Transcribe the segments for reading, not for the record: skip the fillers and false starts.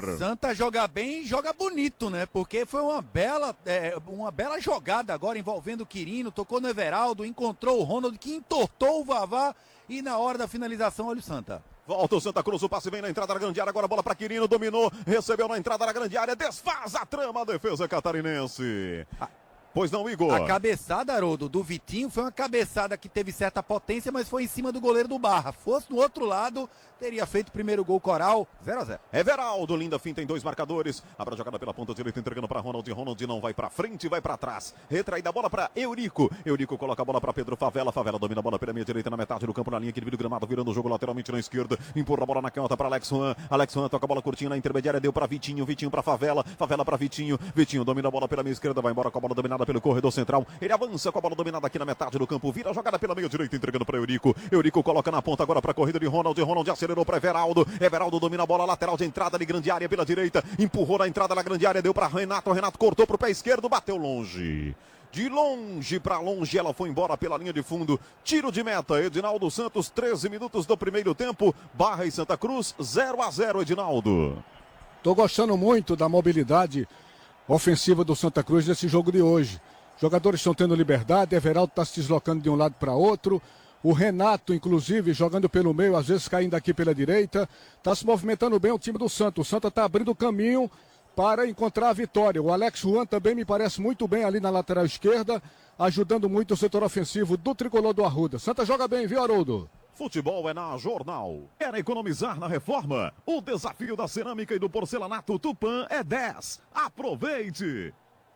Santa joga bem e joga bonito, né? Porque foi uma bela jogada agora envolvendo o Quirino, tocou no Everaldo, encontrou o Ronald, que entortou o Vavá e na hora da finalização, olha o Santa. Volta o Santa Cruz, o passe vem na entrada da grande área, agora a bola para Quirino, dominou, recebeu na entrada da grande área, desfaz a trama, a defesa catarinense. Pois não, Igor? A cabeçada, Haroldo, do Vitinho foi uma cabeçada que teve certa potência, mas foi em cima do goleiro do Barra. Fosse no outro lado, teria feito o primeiro gol Coral, 0-0. Everaldo, linda finta em 2 marcadores. Abre a jogada pela ponta direita, entregando para Ronald. Ronald não vai para frente, vai para trás. Retraída a bola para Eurico. Eurico coloca a bola para Pedro Favela. Favela domina a bola pela meia direita, na metade do campo, na linha que divide o gramado, virando o jogo lateralmente na esquerda. Empurra a bola na canhota para Alex Juan. Alex Juan toca a bola curtinha na intermediária, deu para Vitinho. Vitinho para Favela. Favela para Vitinho. Vitinho domina a bola pela meia esquerda, vai embora com a bola dominada pelo corredor central. Ele avança com a bola dominada aqui na metade do campo, vira a jogada pela meia direita, entregando para Eurico. Eurico coloca na ponta agora para a corrida de Ronald. Ronald acelerou para Everaldo. Everaldo domina a bola lateral de entrada de grande área pela direita, empurrou na entrada da grande área, deu para Renato. Renato cortou para o pé esquerdo, bateu longe. De longe para longe, ela foi embora pela linha de fundo. Tiro de meta, Edinaldo Santos, 13 minutos do primeiro tempo. Barra e Santa Cruz, 0-0, Edinaldo. Tô gostando muito da mobilidade ofensiva do Santa Cruz nesse jogo de hoje. Jogadores estão tendo liberdade, Everaldo está se deslocando de um lado para outro. O Renato, inclusive, jogando pelo meio, às vezes caindo aqui pela direita. Está se movimentando bem o time do Santa. O Santa está abrindo o caminho para encontrar a vitória. O Alex Juan também me parece muito bem ali na lateral esquerda, ajudando muito o setor ofensivo do tricolor do Arruda. Santa joga bem, viu, Haroldo? Futebol é na Jornal. Quer economizar na reforma? O desafio da cerâmica e do porcelanato Tupã é 10. Aproveite!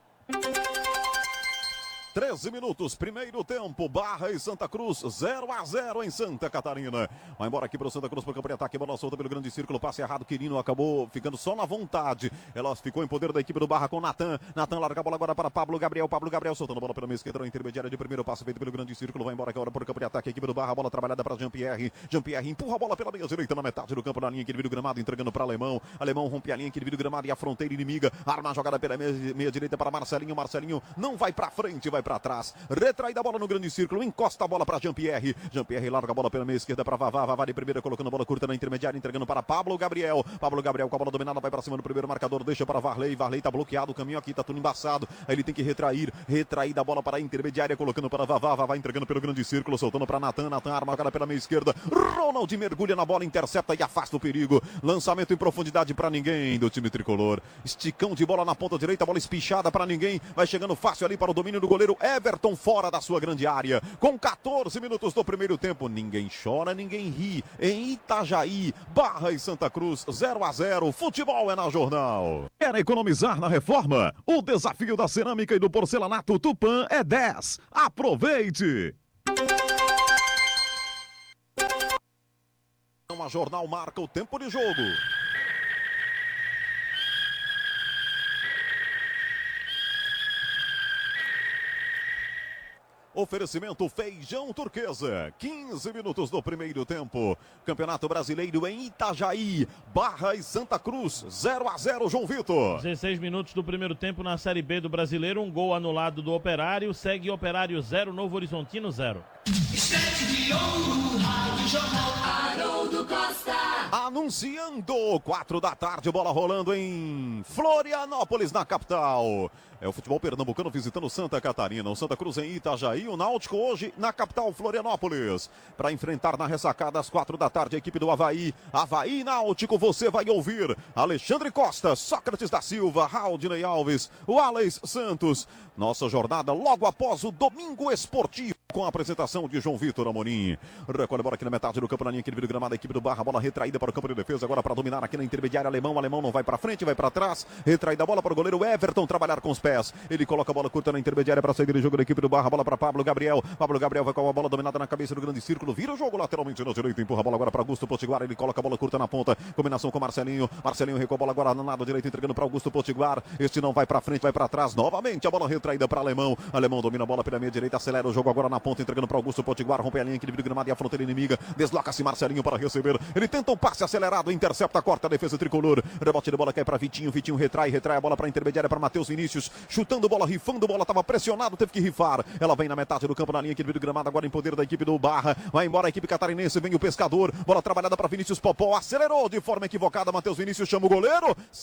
13 minutos, primeiro tempo, Barra e Santa Cruz, 0-0 em Santa Catarina. Vai embora aqui para o Santa Cruz para o campo de ataque, bola solta pelo grande círculo, passe errado, Quirino acabou ficando só na vontade. Ela ficou em poder da equipe do Barra com Natan. Natan larga a bola agora para Pablo Gabriel. Pablo Gabriel soltando a bola pela meia esquerda, na intermediária de primeiro passe feito pelo grande círculo. Vai embora agora para o campo de ataque, a equipe do Barra, bola trabalhada para Jean-Pierre. Jean-Pierre empurra a bola pela meia direita, na metade do campo, na linha que divide o gramado, entregando para Alemão. Alemão rompe a linha que divide o gramado e a fronteira inimiga. Arma a jogada pela meia direita para Marcelinho. Marcelinho não vai para frente, vai para trás. Retraída a bola no grande círculo, encosta a bola para Jean-Pierre. Jean-Pierre larga a bola pela meia esquerda para Vavá. Vavá de primeira, colocando a bola curta na intermediária, entregando para Pablo Gabriel. Pablo Gabriel com a bola dominada, vai para cima do primeiro marcador, deixa para Varley. Varley tá bloqueado, o caminho aqui tá tudo embaçado. Aí ele tem que retrair. Retraída a bola para a intermediária, colocando para Vavá. Vavá entregando pelo grande círculo, soltando para Natan. Natan arma a jogada pela meia esquerda. Ronald mergulha na bola, intercepta e afasta o perigo. Lançamento em profundidade para ninguém do time tricolor. Esticão de bola na ponta direita, bola espichada para ninguém. Vai chegando fácil ali para o domínio do goleiro Everton, fora da sua grande área. Com 14 minutos do primeiro tempo, ninguém chora, ninguém ri. Em Itajaí, Barra e Santa Cruz, 0-0. Futebol é na Jornal. Quer economizar na reforma? O desafio da cerâmica e do porcelanato Tupã é 10. Aproveite! A Jornal marca o tempo de jogo. Oferecimento Feijão Turquesa, 15 minutos do primeiro tempo. Campeonato Brasileiro em Itajaí, Barra e Santa Cruz, 0-0, João Vitor. 16 minutos do primeiro tempo na Série B do Brasileiro, um gol anulado do Operário, segue Operário 0, Novo Horizontino 0. Estante de ouro, Rádio Jornal, Haroldo Costa. Anunciando 4 da tarde, bola rolando em Florianópolis, na capital. É o futebol pernambucano visitando Santa Catarina. O Santa Cruz em Itajaí, o Náutico hoje na capital Florianópolis. Para enfrentar na ressacada às 4 da tarde a equipe do Avaí. Avaí Náutico, você vai ouvir Alexandre Costa, Sócrates da Silva, Raudinei Alves, o Alex Santos. Nossa jornada logo após o Domingo Esportivo, com a apresentação de João Vitor Amorim. Recolhe a bola aqui na metade do campo, na linha que divide o gramado, a equipe do Barra, bola retraída para o campo de defesa, agora para dominar aqui na intermediária, Alemão não vai para frente, vai para trás, retraída a bola para o goleiro Everton trabalhar com os pés, ele coloca a bola curta na intermediária para sair do jogo da equipe do Barra, bola para Pablo Gabriel vai com a bola dominada na cabeça do grande círculo, vira o jogo lateralmente na direita, empurra a bola agora para Augusto Potiguar, ele coloca a bola curta na ponta, combinação com Marcelinho recua a bola agora no lado direito, entregando para Augusto Potiguar, este não vai para frente, vai para trás, novamente a bola retraída para Alemão domina a bola pela meia direita, acelera o jogo agora na ponta, entregando para Augusto Potiguar, rompe a linha que divide o gramado e a fronteira inimiga, desloca-se Marcelinho para receber, ele tenta um passe acelerado, intercepta, corta a defesa tricolor, rebote de bola cai para Vitinho retrai a bola para a intermediária para Matheus Vinícius, chutando bola, rifando bola, estava pressionado, teve que rifar, ela vem na metade do campo, na linha que divide o gramado, agora em poder da equipe do Barra, vai embora a equipe catarinense, vem o Pescador, bola trabalhada para Vinícius Popó, acelerou de forma equivocada, Matheus Vinícius chama o goleiro,